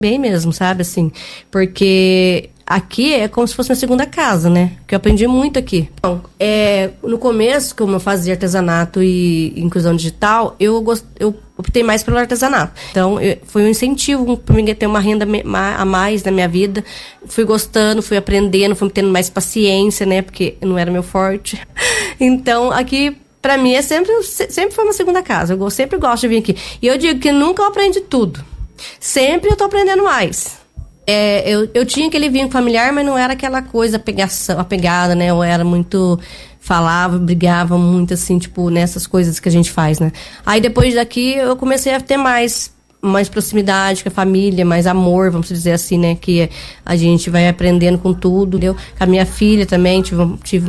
bem mesmo, sabe, assim, porque aqui é como se fosse uma segunda casa, né, que eu aprendi muito aqui. Bom, no começo, como eu fazia artesanato e inclusão digital, eu optei mais pelo artesanato. Então, foi um incentivo para mim ter uma renda a mais na minha vida. Fui gostando, fui aprendendo, fui tendo mais paciência, né, porque não era meu forte. Então, aqui, para mim, sempre foi uma segunda casa. Eu sempre gosto de vir aqui. E eu digo que nunca eu aprendi tudo. Sempre eu tô aprendendo mais. Eu tinha aquele vínculo familiar, mas não era aquela coisa apegada, né? Eu era muito... Falava, brigava muito, assim, tipo, nessas coisas que a gente faz, né? Aí, depois daqui, eu comecei a ter mais proximidade com a família, mais amor, vamos dizer assim, né? Que a gente vai aprendendo com tudo, entendeu? Com a minha filha também, tive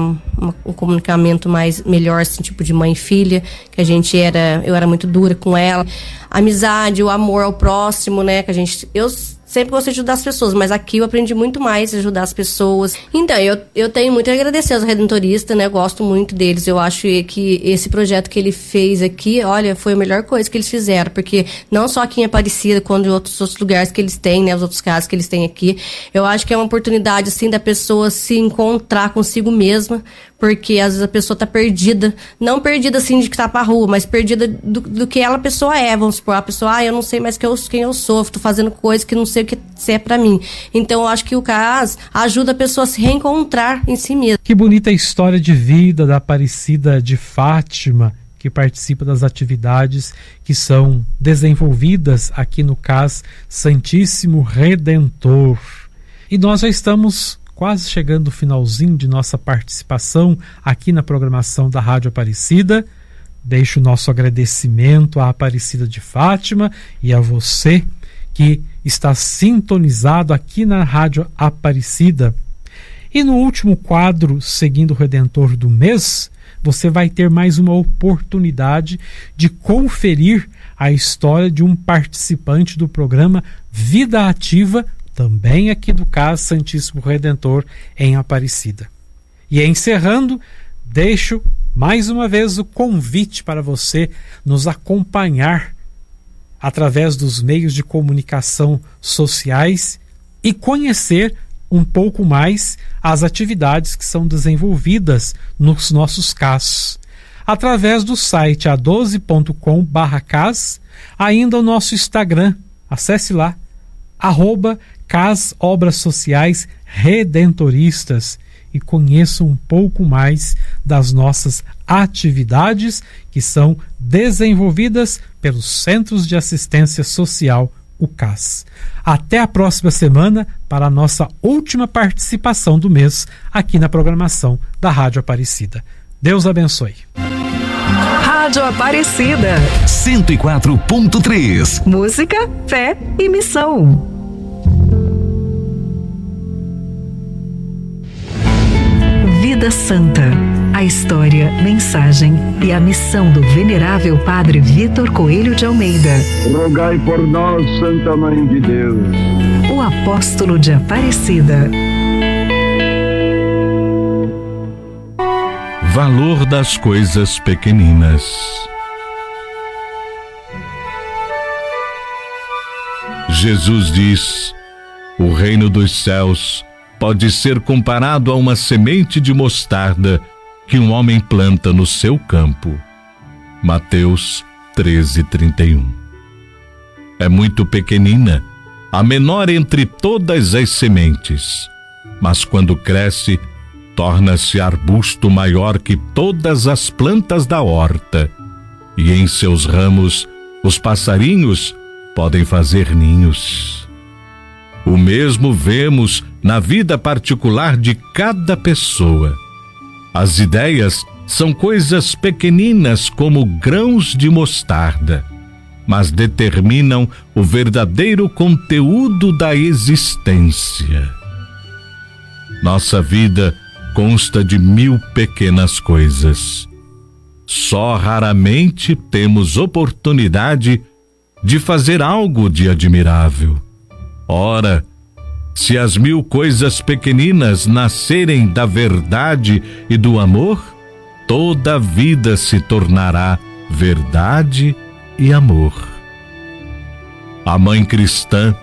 um comunicamento melhor, assim, tipo de mãe e filha, que eu era muito dura com ela. A amizade, o amor ao próximo, né? Eu sempre gostei de ajudar as pessoas, mas aqui eu aprendi muito mais a ajudar as pessoas. Então, eu tenho muito a agradecer aos redentoristas, né? Eu gosto muito deles. Eu acho que esse projeto que ele fez aqui, olha, foi a melhor coisa que eles fizeram, porque não só aqui em Aparecida, quanto em outros lugares que eles têm, né? Os outros casos que eles têm aqui. Eu acho que é uma oportunidade, assim, da pessoa se encontrar consigo mesma, porque às vezes a pessoa tá perdida, não perdida assim de que tá pra rua, mas perdida do que a pessoa é, vamos supor, a pessoa, eu não sei mais quem eu sou, tô fazendo coisa que não sei o que é pra mim. Então eu acho que o CAS ajuda a pessoa a se reencontrar em si mesma. Que bonita história de vida da Aparecida de Fátima, que participa das atividades que são desenvolvidas aqui no CAS Santíssimo Redentor. E nós já estamos quase chegando no finalzinho de nossa participação aqui na programação da Rádio Aparecida. Deixo o nosso agradecimento à Aparecida de Fátima e a você que está sintonizado aqui na Rádio Aparecida. E no último quadro, Seguindo o Redentor do mês, você vai ter mais uma oportunidade de conferir a história de um participante do programa Vida Ativa, também aqui do CAS Santíssimo Redentor em Aparecida. E encerrando, deixo mais uma vez o convite para você nos acompanhar através dos meios de comunicação sociais e conhecer um pouco mais as atividades que são desenvolvidas nos nossos CAS. Através do site a12.com/CAS, ainda o nosso Instagram, acesse lá, @CAS Obras Sociais Redentoristas, e conheça um pouco mais das nossas atividades que são desenvolvidas pelos Centros de Assistência Social, o CAS. Até a próxima semana para a nossa última participação do mês aqui na programação da Rádio Aparecida. Deus abençoe. Rádio Aparecida 104.3. Música, fé e missão. Vida Santa. A história, mensagem e a missão do venerável Padre Vitor Coelho de Almeida. Rogai por nós, Santa Mãe de Deus. O apóstolo de Aparecida. Valor das coisas pequeninas. Jesus diz: o reino dos céus pode ser comparado a uma semente de mostarda que um homem planta no seu campo. Mateus 13:31. É muito pequenina, a menor entre todas as sementes, mas quando cresce, torna-se arbusto maior que todas as plantas da horta, e em seus ramos os passarinhos podem fazer ninhos. O mesmo vemos na vida particular de cada pessoa. As ideias são coisas pequeninas como grãos de mostarda, mas determinam o verdadeiro conteúdo da existência. Nossa vida consta de 1000 pequenas coisas. Só raramente temos oportunidade de fazer algo de admirável. Ora, se as 1000 coisas pequeninas nascerem da verdade e do amor, toda a vida se tornará verdade e amor. A mãe cristã